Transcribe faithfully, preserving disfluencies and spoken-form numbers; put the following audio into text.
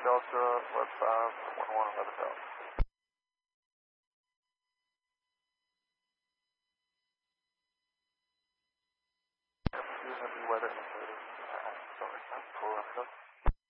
Delta, Web five, one one, eleven Delta. Using the weather indicator. Alright, sorry, I'm pulling it up.